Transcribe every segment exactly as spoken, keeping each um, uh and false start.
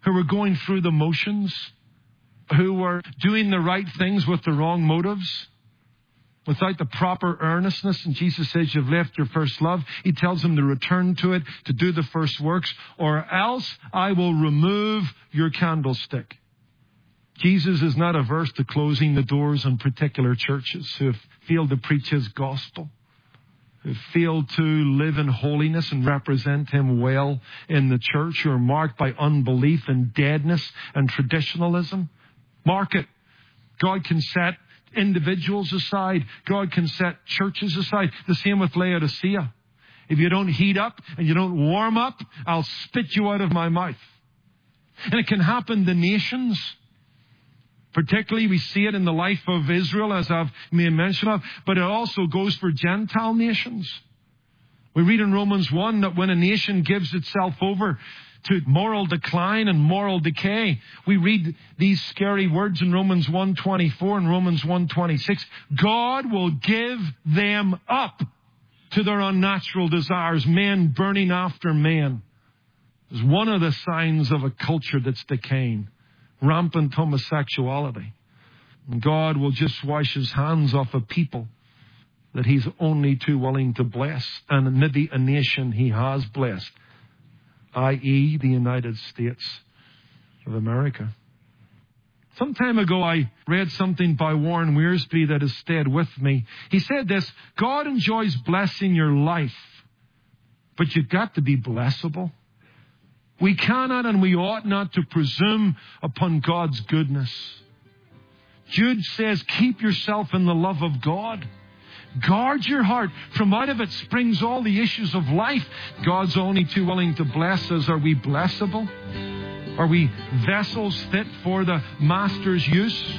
who were going through the motions, who were doing the right things with the wrong motives, without the proper earnestness. And Jesus says, you've left your first love. He tells them to return to it, to do the first works, or else I will remove your candlestick. Jesus is not averse to closing the doors on particular churches who have failed to preach his gospel, who have failed to live in holiness and represent him well in the church, who are marked by unbelief and deadness and traditionalism. Mark it. God can set individuals aside. God can set churches aside. The same with Laodicea. If you don't heat up and you don't warm up, I'll spit you out of my mouth. And it can happen to nations. Particularly, we see it in the life of Israel, as I've made mention of, but it also goes for Gentile nations. We read in Romans one that when a nation gives itself over to moral decline and moral decay, we read these scary words in Romans one twenty-four and Romans one twenty-six. God will give them up to their unnatural desires, men burning after men. It's one of the signs of a culture that's decaying. Rampant homosexuality. And God will just wash his hands off a people that he's only too willing to bless, and maybe a nation he has blessed, that is the United States of America. Some time ago I read something by Warren Wiersbe that has stayed with me. He said this: God enjoys blessing your life, but you've got to be blessable. We cannot and we ought not to presume upon God's goodness. Jude says, keep yourself in the love of God. Guard your heart. From out of it springs all the issues of life. God's only too willing to bless us. Are we blessable? Are we vessels fit for the Master's use?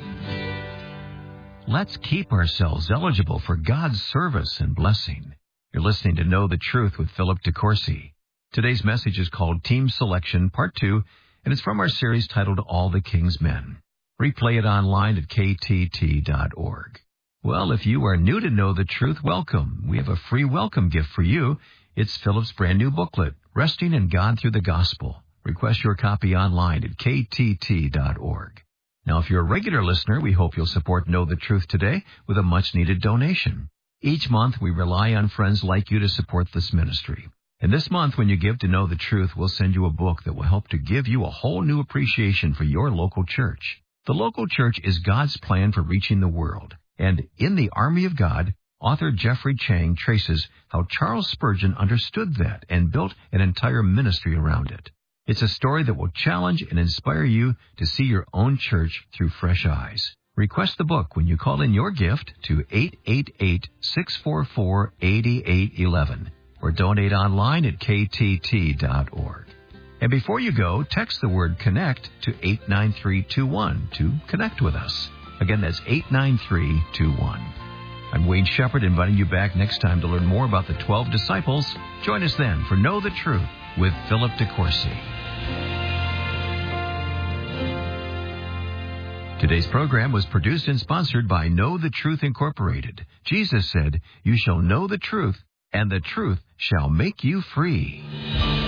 Let's keep ourselves eligible for God's service and blessing. You're listening to Know the Truth with Philip DeCourcy. Today's message is called Team Selection Part two, and it's from our series titled All the King's Men. Replay it online at K T T dot org. Well, if you are new to Know the Truth, welcome. We have a free welcome gift for you. It's Philip's brand new booklet, Resting in God Through the Gospel. Request your copy online at K T T dot org. Now, if you're a regular listener, we hope you'll support Know the Truth today with a much-needed donation. Each month, we rely on friends like you to support this ministry. And this month, when you give to Know the Truth, we'll send you a book that will help to give you a whole new appreciation for your local church. The local church is God's plan for reaching the world. And in The Army of God, author Jeffrey Chang traces how Charles Spurgeon understood that and built an entire ministry around it. It's a story that will challenge and inspire you to see your own church through fresh eyes. Request the book when you call in your gift to eight eight eight, six four four, eight eight one one. Or donate online at K T T dot org. And before you go, text the word CONNECT to eight nine three two one to connect with us. Again, that's eight nine three two one. I'm Wayne Shepherd, inviting you back next time to learn more about the twelve disciples. Join us then for Know the Truth with Philip DeCourcy. Today's program was produced and sponsored by Know the Truth Incorporated. Jesus said, you shall know the truth, and the truth shall make you free.